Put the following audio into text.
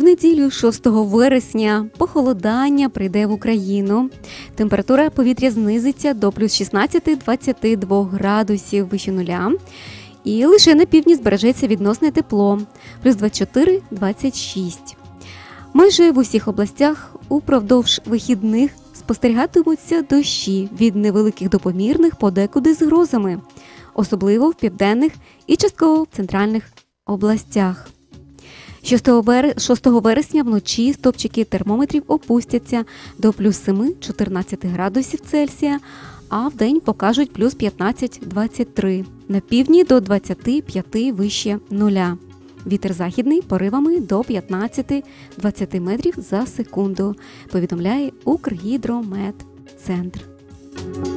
неділю, 6 вересня, похолодання прийде в Україну. Температура повітря знизиться до плюс 16-22 градусів вище нуля. І лише на півдні збережеться відносне тепло – плюс 24-26. Майже в усіх областях упродовж вихідних спостерігатимуться дощі від невеликих до помірних подекуди з грозами, особливо в південних і частково в центральних областях. 6 вересня вночі стопчики термометрів опустяться до плюс 7-14 градусів Цельсія, а вдень покажуть плюс 15-23. На півдні до 25 вище нуля. Вітер західний поривами до 15-20 метрів за секунду, повідомляє Укргідрометцентр.